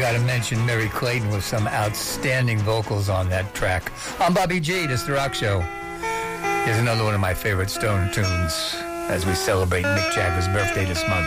got to mention Mary Clayton with some outstanding vocals on that track. I'm Bobby G. This is The Rock Show. Here's another one of my favorite Stone tunes as we celebrate Mick Jagger's birthday this month.